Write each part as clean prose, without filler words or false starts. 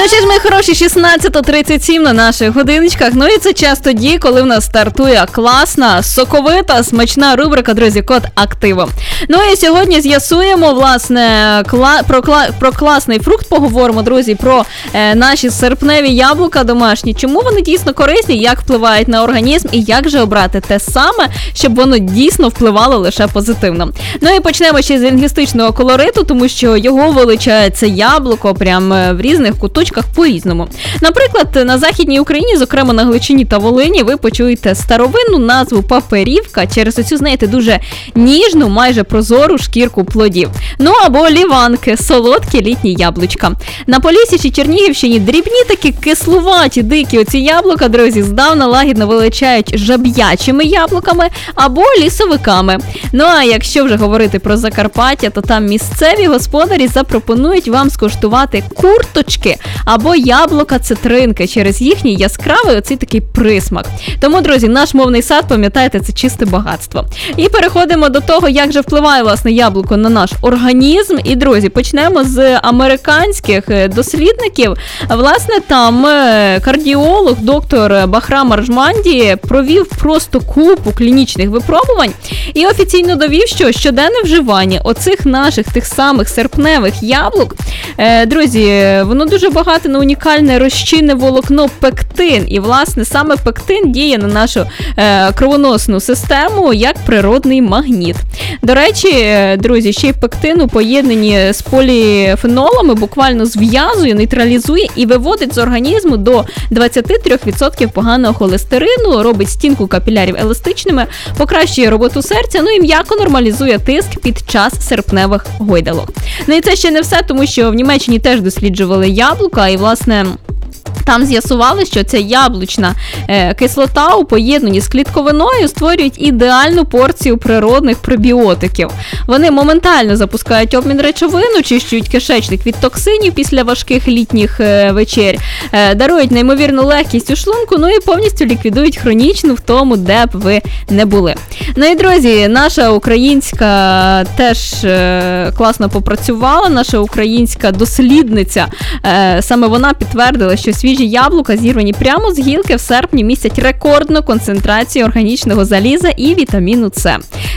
Ну що ж, мої хороші, 16:37 на наших годиночках. Ну і це час тоді, коли в нас стартує класна, соковита, смачна рубрика, друзі, код активу. Ну і сьогодні з'ясуємо, власне, про класний фрукт поговоримо, друзі, про наші серпневі яблука домашні. Чому вони дійсно корисні, як впливають на організм і як же обрати те саме, щоб воно дійсно впливало лише позитивно. Ну і почнемо ще з лінгвістичного колориту, тому що його величає це яблуко прям в різних куточках по-різному. Наприклад, на Західній Україні, зокрема на Галичині та Волині, ви почуєте старовинну назву паперівка через оцю, знаєте, дуже ніжну, майже прозору шкірку плодів. Ну або ліванки, солодкі літні яблучка. На Поліссі чи Чернігівщині дрібні такі кислуваті, дикі оці яблука, друзі, здавна лагідно величають жаб'ячими яблуками або лісовиками. Ну а якщо вже говорити про Закарпаття, то там місцеві господарі запропонують вам скуштувати курточки або яблука-цитринки через їхній яскравий оцей такий присмак. Тому, друзі, наш мовний сад, пам'ятаєте, це чисте багатство. І переходимо до того, як же впливає, власне, яблуко на наш організм. І, друзі, почнемо з американських дослідників. Власне, там кардіолог доктор Бахрам Аржманді провів просто купу клінічних випробувань і офіційно довів, що щоденне вживання оцих наших тих самих серпневих яблук, друзі, воно дуже багато на унікальне розчинне волокно пектин. І, власне, саме пектин діє на нашу кровоносну систему як природний магніт. До речі, друзі, ще й пектин у поєднанні з поліфенолами буквально зв'язує, нейтралізує і виводить з організму до 23% поганого холестерину, робить стінку капілярів еластичними, покращує роботу серця, ну і м'яко нормалізує тиск під час серпневих гойдалок. Ну і це ще не все, тому що в Німеччині теж досліджували яблука і, власне, там з'ясували, що ця яблучна кислота у поєднанні з клітковиною створюють ідеальну порцію природних пробіотиків. Вони моментально запускають обмін речовин, очищують кишечник від токсинів після важких літніх вечер, дарують неймовірну легкість у шлунку, ну і повністю ліквідують хронічну втому, де б ви не були. Ну і, друзі, наша українська теж класно попрацювала, наша українська дослідниця, саме вона підтвердила, що свіжі яблука, зірвані прямо з гілки, в серпні містять рекордну концентрацію органічного заліза і вітаміну С.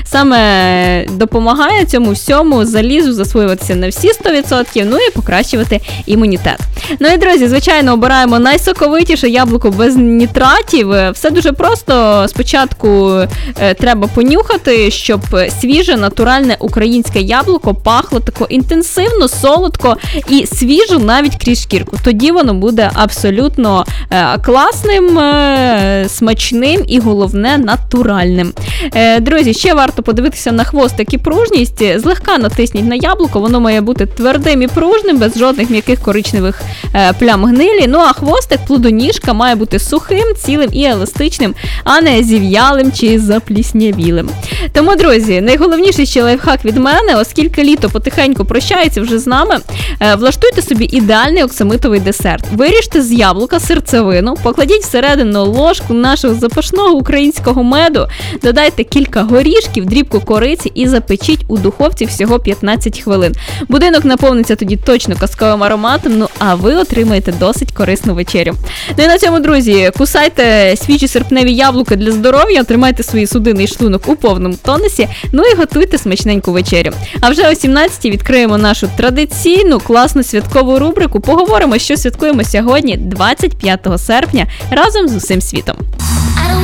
Саме допомагає цьому всьому залізу засвоюватися на всі 100%, ну і покращувати імунітет. Ну і, друзі, звичайно, обираємо найсоковитіше яблуко без нітратів. Все дуже просто. Спочатку треба понюхати, щоб свіже, натуральне українське яблуко пахло тако інтенсивно, солодко і свіжо навіть крізь шкірку. Тоді воно буде абсолютно класним, смачним і, головне, натуральним. Друзі, ще варто подивитися на хвостик і пружність. Злегка натисніть на яблуко, воно має бути твердим і пружним, без жодних м'яких коричневих плям гнилі. Ну а хвостик, плодоніжка має бути сухим, цілим і еластичним, а не зів'ялим чи запліснявілим. Тому, друзі, найголовніший ще лайфхак від мене, оскільки літо потихеньку прощається вже з нами, влаштуйте собі ідеальний оксамитовий десерт. Виріжте з яблука серцевину, покладіть всередину ложку нашого запашного українського меду, додайте кілька горішків, дрібку кориці і запечіть у духовці всього 15 хвилин. Будинок наповниться тоді точно казковим ароматом, ну а ви отримаєте досить корисну вечерю. Ну і на цьому, друзі, кусайте свіжі серпневі яблука для здоров'я, тримайте свої судини і шлунок у повному тонусі, ну і готуйте смачненьку вечерю. А вже о 17-й відкриємо нашу традиційну класну святкову рубрику. Поговоримо, що святкуємо сьогодні, 25 серпня, разом з усім світом.